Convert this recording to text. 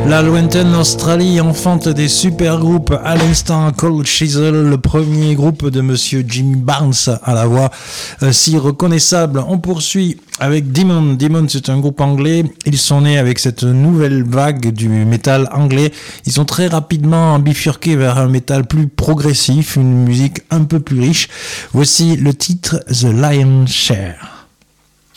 La lointaine Australie enfante des super groupes, à l'instant Cold Chisel, le premier groupe de monsieur Jimmy Barnes à la voix si reconnaissable. On poursuit avec Demon. Demon, c'est un groupe anglais. Ils sont nés avec cette nouvelle vague du métal anglais. Ils sont très rapidement bifurqués vers un métal plus progressif, une musique un peu plus riche. Voici le titre The Lion's Share.